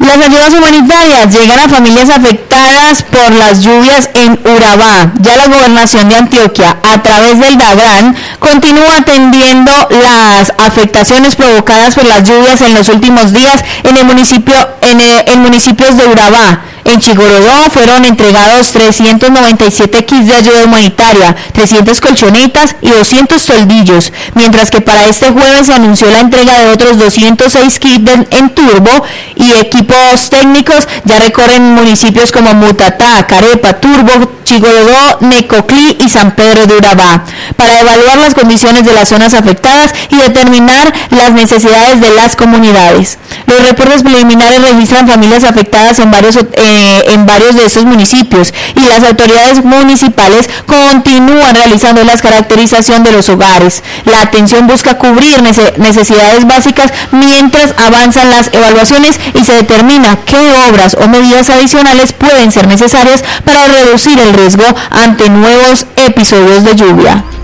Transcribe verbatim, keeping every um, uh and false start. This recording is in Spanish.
Las ayudas humanitarias llegan a familias afectadas por las lluvias en Urabá. Ya la gobernación de Antioquia, a través del DAGRAN, continúa atendiendo las afectaciones provocadas por las lluvias en los últimos días en el municipio, en, el, en municipios de Urabá. En Chigorodó fueron entregados trescientos noventa y siete kits de ayuda humanitaria, trescientas colchonetas y doscientos toldillos, mientras que para este jueves se anunció la entrega de otros doscientos seis kits de, en turbo y equipos técnicos. Ya recorren municipios como Mutatá, Carepa, Turbo, Chigorodó, Necoclí y San Pedro de Urabá, para evaluar las condiciones de las zonas afectadas y determinar las necesidades de las comunidades. Los reportes preliminares registran familias afectadas en varios, eh, en varios de estos municipios y las autoridades municipales continúan realizando la caracterización de los hogares. La atención busca cubrir necesidades básicas mientras avanzan las evaluaciones y se determina qué obras o medidas adicionales pueden ser necesarias para reducir el riesgo ante nuevos episodios de lluvia.